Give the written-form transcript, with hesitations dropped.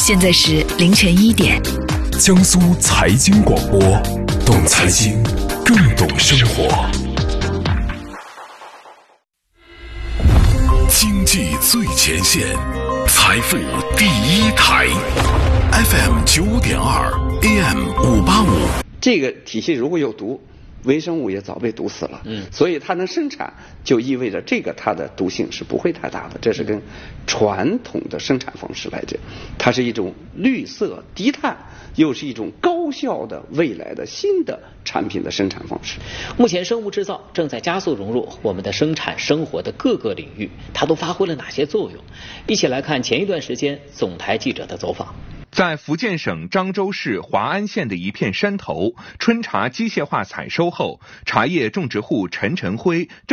现在是凌晨1点。 江苏财经广播，懂财经，更懂生活。经济最前线，财富第一台 ，FM 95.2 AM 585。 这个体系如果有毒，微生物也早被毒死了。所以它能生产，就意味着这个它的毒性是不会太大的。这是跟传统的生产方式来讲，它是一种绿色低碳，又是一种高效的未来的新的产品的生产方式。 目前生物制造正在加速融入我们的生产生活的各个领域，它都发挥了哪些作用？一起来看前一段时间总台记者的走访。 在福建省漳州市华安县的一片山头，春茶机械化采收后，茶叶种植户陈晨辉